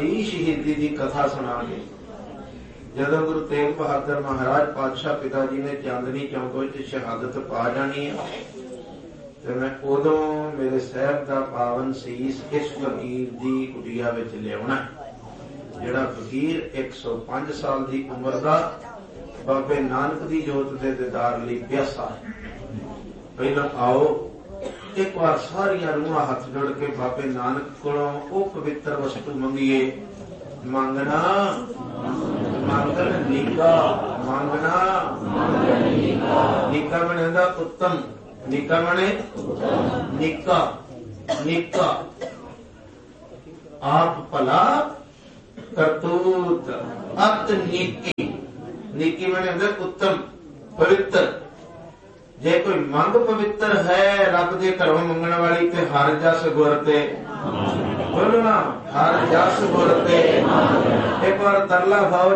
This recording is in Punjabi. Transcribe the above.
ਦੀ ਸ਼ਹੀਦੀ ਦੀ ਕਥਾ ਸੁਣਾ ਕੇ ਜਦੋਂ ਗੁਰੂ ਤੇਗ ਬਹਾਦਰ ਮਹਾਰਾਜ ਪਾਤਸ਼ਾਹ ਪਿਤਾ ਜੀ ਨੇ ਚਾਂਦਨੀ ਚੌਂਕ ਵਿੱਚ ਸ਼ਹਾਦਤ ਪਾ ਜਾਣੀ ਹੈ ਤੇ ਮੈਂ ਉਦੋਂ ਮੇਰੇ ਸਾਹਿਬ ਦਾ ਪਾਵਨ ਸੀਸ ਇਸ ਫਕੀਰ ਦੀ ਕੁਟੀਆ ਵਿੱਚ ਲਿਆਉਣਾ, ਜਿਹੜਾ ਫਕੀਰ 105 ਸਾਲ ਦੀ ਉਮਰ ਦਾ ਬਾਬੇ ਨਾਨਕ ਦੀ ਜੋਤ ਦੇ ਦੀਦਾਰ ਲਈ ਪਿਆਸਾ ਹੈ। ਪਹਿਲਾਂ ਆਓ ਇੱਕ ਵਾਰ ਸਾਰੀਆਂ ਰੂਹਾਂ ਹੱਥ ਜੋੜ ਕੇ ਬਾਬੇ ਨਾਨਕ ਕੋਲੋਂ ਉਹ ਪਵਿੱਤਰ ਵਸਤੂ ਮੰਗੀਏ। ਮੰਗਣਾ ਮੰਗਣ ਨੀਕਾ, ਮੰਗਣਾ ਨੀਕਾ ਮਨੇ ਦਾ ਉੱਤਮ, ਨੀਕਾ ਮਨੇ ਨੀਕਾ, ਨੀਕਾ ਆਪ ਭਲਾ ਕਰਤੂਤ ਅਤ ਨੀਕੀ, ਨੀਕੀ ਮਨੇ ਹੁੰਦਾ ਉੱਤਮ ਪਵਿੱਤਰ। ਜੇ ਕੋਈ ਮੰਗ ਪਵਿੱਤਰ ਹੈ ਰੱਬ ਦੇ ਘਰੋਂ ਮੰਗਣ ਵਾਲੀ ਤੇ ਹਰ ਜਸ ਗੁਰ ਤੇ ਬੋਲਣਾ, ਹਰ ਜਸ ਗੁਰ ਤੇ। ਇੱਕ ਵਾਰ ਤਰਲਾ ਪਾਓ